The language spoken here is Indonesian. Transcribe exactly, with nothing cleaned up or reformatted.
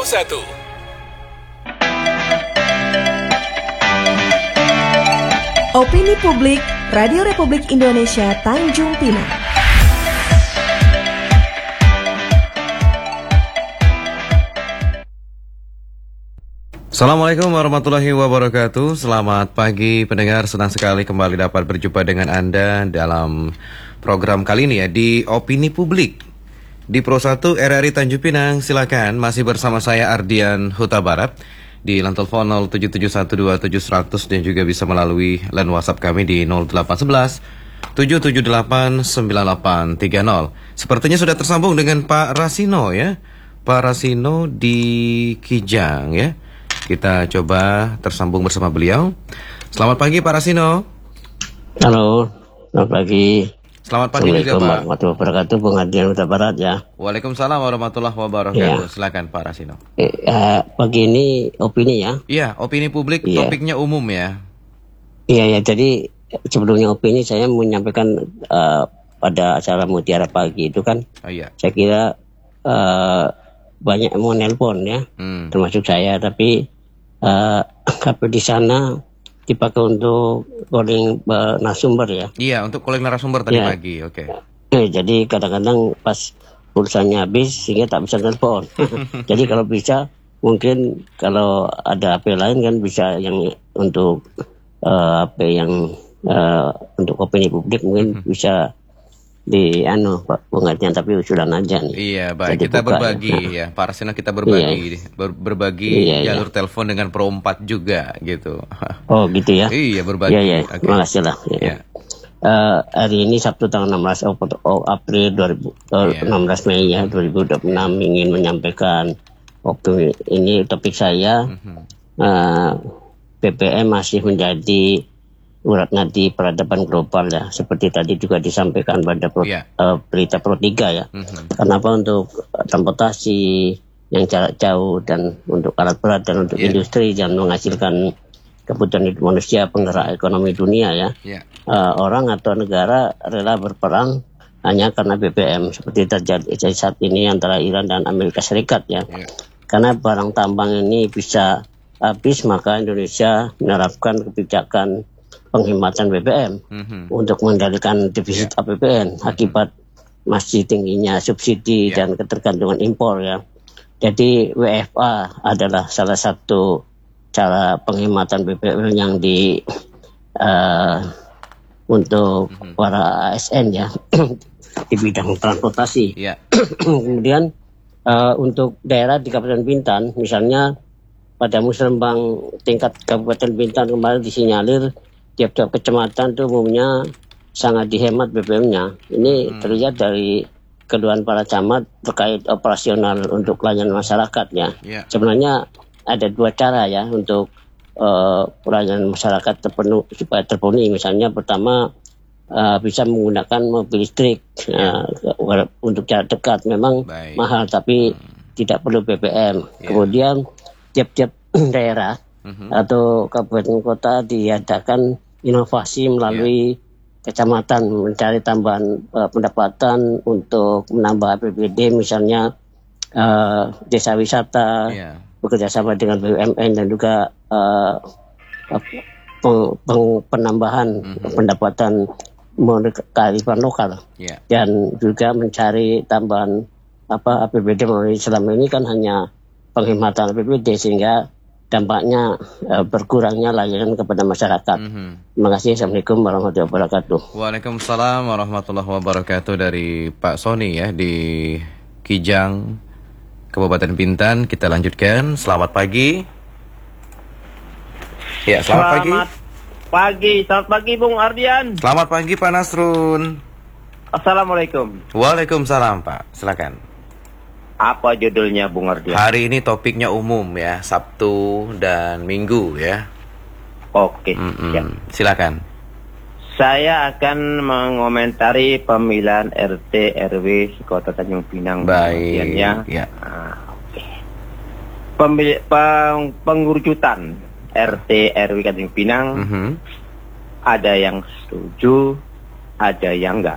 satu. Opini Publik Radio Republik Indonesia Tanjung Pinang. Assalamualaikum warahmatullahi wabarakatuh. Selamat pagi pendengar, senang sekali kembali dapat berjumpa dengan Anda dalam program kali ini ya di Opini Publik di Pro satu R R I Tanjung Pinang. Silakan, masih bersama saya Ardian Huta Barat di line telepon nol tujuh tujuh satu dua tujuh seratus dan juga bisa melalui line WhatsApp kami di nol delapan satu satu tujuh tujuh delapan sembilan delapan tiga nol. Sepertinya sudah tersambung dengan Pak Rasino ya. Pak Rasino di Kijang ya. Kita coba tersambung bersama beliau. Selamat pagi Pak Rasino. Halo, selamat pagi. Selamat pagi juga Pak. Assalamualaikum warahmatullahi wabarakatuh, Bung Ardian Huta Barat ya. Waalaikumsalam warahmatullahi wabarakatuh. Ya. Silakan Pak Rasino. Eh, uh, pagi ini opini ya. Iya, opini publik, ya. Topiknya umum ya. Iya ya, jadi sebelumnya opini saya menyampaikan uh, pada acara Mutiara Pagi itu kan. Oh iya. Saya kira uh, banyak yang mau nelpon ya, hmm. termasuk saya, tapi uh, tapi di sana dipakai untuk calling uh, narasumber ya. Iya, untuk calling narasumber tadi ya. pagi, oke. Okay. Eh, jadi kadang-kadang pas pulsanya habis sehingga tak bisa telepon. Jadi kalau bisa, mungkin kalau ada H P lain kan bisa yang untuk uh, H P yang uh, untuk opini publik mungkin bisa di anu Pak pengertian, tapi usulan aja nih. Iya, baik. Jadi kita buka, berbagi ya. ya. Pak Rasino, kita berbagi iya. ber berbagi iya, jalur iya. telepon dengan Pro empat juga gitu. Oh, gitu ya. Iya, berbagi. Iya, iya. Okay. Makasih lah. Ya. Ya. Uh, hari ini Sabtu tanggal enam belas April dua ribu enam belas Mei ya dua ribu dua puluh enam ingin menyampaikan waktu ini topik saya mm-hmm. uh, B B M masih menjadi urat nadi peradaban global ya, seperti tadi juga disampaikan pada pro, yeah. uh, berita Pro tiga ya. Mm-hmm. Kenapa untuk transportasi yang jarak jauh dan untuk alat berat dan untuk yeah. industri yang menghasilkan kebutuhan hidup manusia, penggerak ekonomi dunia ya. Yeah. Uh, orang atau negara rela berperang hanya karena B B M seperti terjadi saat ini antara Iran dan Amerika Serikat ya. Yeah. Karena barang tambang ini bisa habis, maka Indonesia menerapkan kebijakan penghematan B B M mm-hmm. untuk mengendalikan defisit yeah. A P B N mm-hmm. akibat masih tingginya subsidi yeah. dan ketergantungan impor ya. Jadi W F A adalah salah satu cara penghematan B B M yang di uh, untuk mm-hmm. para A S N ya di bidang transportasi. Yeah. Kemudian uh, untuk daerah di Kabupaten Bintan, misalnya pada musrembang tingkat Kabupaten Bintan kemarin disinyalir tiap-tiap kecamatan itu umumnya sangat dihemat B B M-nya. Ini hmm. terlihat dari keluhan para camat terkait operasional untuk pelayanan masyarakat ya. Yeah. Sebenarnya ada dua cara ya untuk uh, pelayanan masyarakat terpenuh, supaya terpenuhi. Misalnya pertama uh, bisa menggunakan mobil listrik yeah. uh, untuk jarak dekat, memang Baik. mahal tapi hmm. tidak perlu B B M. Yeah. Kemudian tiap-tiap daerah mm-hmm. atau kabupaten kota diadakan inovasi melalui yeah. kecamatan mencari tambahan uh, pendapatan untuk menambah A P B D, misalnya uh, desa wisata yeah. bekerjasama dengan B U M N dan juga uh, peng, peng, penambahan mm-hmm. pendapatan kearifan lokal yeah. dan juga mencari tambahan apa A P B D melalui selama ini kan hanya penghematan A P B D sehingga dampaknya uh, berkurangnya layanan kepada masyarakat. Mm-hmm. Terima kasih. Assalamualaikum warahmatullahi wabarakatuh. Waalaikumsalam warahmatullahi wabarakatuh dari Pak Sony ya di Kijang, Kabupaten Bintan. Kita lanjutkan. Selamat pagi. Ya, selamat, selamat pagi. pagi. Selamat pagi Bung Ardian. Selamat pagi Pak Nasrun. Assalamualaikum. Waalaikumsalam Pak. Silakan. Apa judulnya Bung Ardian? Hari ini topiknya umum ya, Sabtu dan Minggu ya. Oke, ya. Silakan. Saya akan mengomentari pemilihan R T R W Kota Tanjung Pinang. Baik. Ya. Nah, oke. Pemil- peng- pengurucutan R T R W Tanjung Pinang. Mm-hmm. Ada yang setuju, ada yang enggak.